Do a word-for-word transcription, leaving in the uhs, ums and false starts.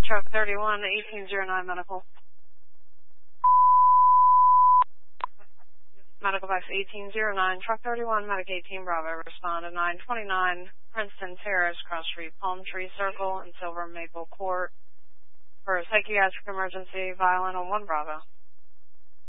Truck thirty-one, eighteen oh nine medical. Medical box eighteen oh nine, truck thirty-one, medic eighteen Bravo, respond to nine twenty-nine Princeton Terrace, Cross Street, Palm Tree Circle, and Silver Maple Court for a psychiatric emergency, violent on one Bravo.